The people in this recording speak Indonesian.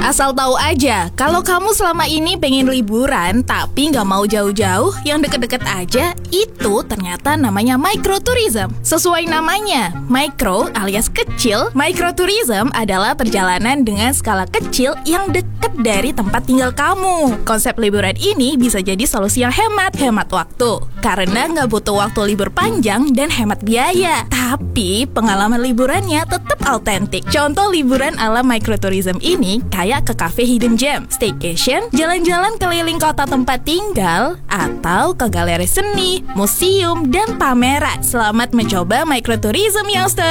Asal tahu aja, kalau kamu selama ini pengen liburan tapi nggak mau jauh-jauh, yang deket-deket aja, itu ternyata namanya microtourism. Sesuai namanya, micro alias kecil, microtourism adalah perjalanan dengan skala kecil yang deket dari tempat tinggal kamu. Konsep liburan ini bisa jadi solusi yang hemat waktu, karena nggak butuh waktu libur panjang dan hemat biaya. Tapi pengalaman liburannya tetap autentik. Contoh liburan ala microtourism ini kayak ke cafe hidden gem, staycation, jalan-jalan keliling kota tempat tinggal, atau ke galeri seni, museum, dan pameran. Selamat mencoba microtourism, youngster!